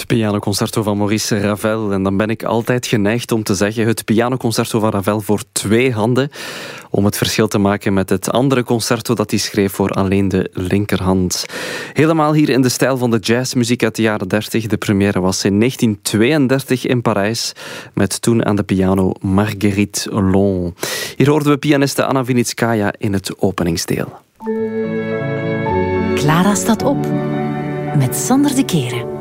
Pianoconcerto van Maurice Ravel. En dan ben ik altijd geneigd om te zeggen het pianoconcerto van Ravel voor 2 handen. Om het verschil te maken met het andere concerto dat hij schreef voor alleen de linkerhand. Helemaal hier in de stijl van de jazzmuziek uit de jaren 30. De première was in 1932 in Parijs. Met toen aan de piano Marguerite Long. Hier hoorden we pianiste Anna Vinitskaya in het openingsdeel. Clara staat op met Sander de Keren.